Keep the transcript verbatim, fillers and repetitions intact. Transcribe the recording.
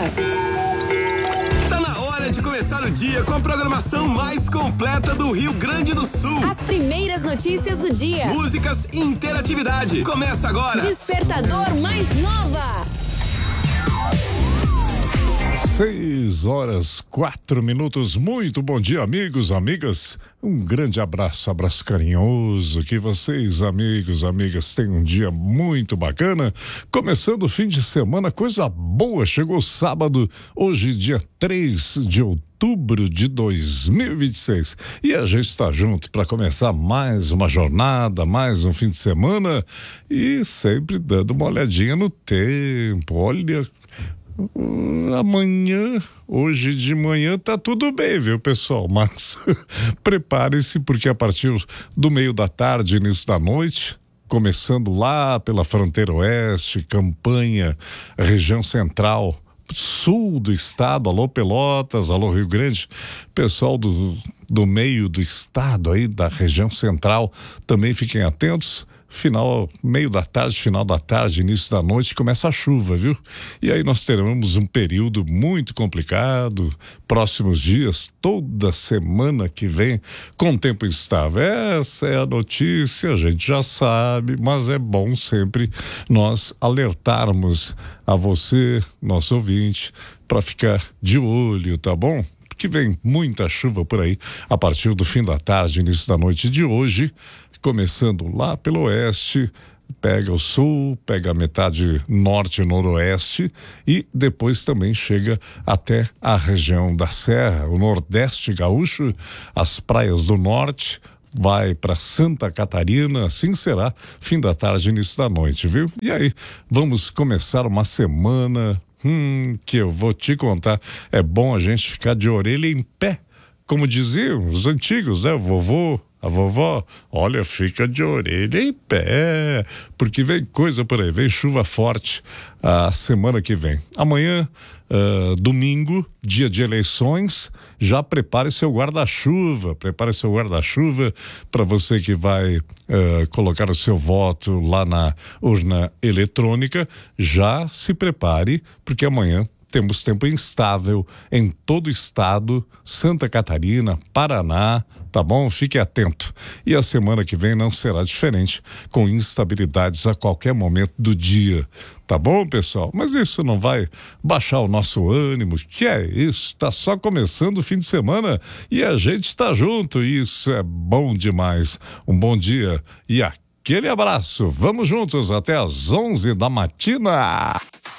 Tá na hora de começar o dia com a programação mais completa do Rio Grande do Sul. As primeiras notícias do dia. Músicas e interatividade. Começa agora. Despertador mais nova. Seis horas, quatro minutos. Muito bom dia, amigos, amigas. Um grande abraço, abraço carinhoso. Que vocês, amigos, amigas, tenham um dia muito bacana. Começando o fim de semana, coisa boa. Chegou sábado, hoje, dia três de outubro de dois mil e vinte e seis. E a gente está junto para começar mais uma jornada, mais um fim de semana. E sempre dando uma olhadinha no tempo. Olha. Amanhã, hoje de manhã, tá tudo bem, viu, pessoal? Mas preparem-se, porque a partir do meio da tarde, início da noite, começando lá pela fronteira oeste, Campanha, região central, sul do estado, alô Pelotas, alô Rio Grande, pessoal do, do meio do estado aí, da região central, também fiquem atentos. Final, meio da tarde, final da tarde, início da noite, começa a chuva, viu? E aí nós teremos um período muito complicado, próximos dias, toda semana que vem, com tempo instável. Essa é a notícia, a gente já sabe, mas é bom sempre nós alertarmos a você, nosso ouvinte, para ficar de olho, tá bom? Que vem muita chuva por aí a partir do fim da tarde, início da noite de hoje, começando lá pelo oeste, pega o sul, pega a metade norte e noroeste e depois também chega até a região da Serra, o nordeste gaúcho, as praias do norte, vai para Santa Catarina, assim será, fim da tarde, início da noite, viu? E aí, vamos começar uma semana hum, que eu vou te contar, é bom a gente ficar de orelha em pé, como diziam os antigos, né? O vovô, a vovó, olha, fica de orelha em pé, porque vem coisa por aí, vem chuva forte a semana que vem. Amanhã, uh, domingo, dia de eleições, já prepare seu guarda-chuva, prepare seu guarda-chuva para você que vai uh, colocar o seu voto lá na urna eletrônica, já se prepare, porque amanhã temos tempo instável em todo o estado, Santa Catarina, Paraná, tá bom? Fique atento. E a semana que vem não será diferente, com instabilidades a qualquer momento do dia, tá bom, pessoal? Mas isso não vai baixar o nosso ânimo, que é isso, tá só começando o fim de semana e a gente está junto, isso é bom demais. Um bom dia e aquele abraço. Vamos juntos até às onze da matina.